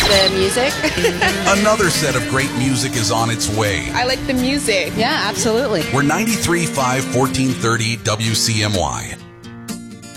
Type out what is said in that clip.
the music. Another set of great music is on its way. I like the music. Yeah, absolutely. We're 93.5 1430 WCMY.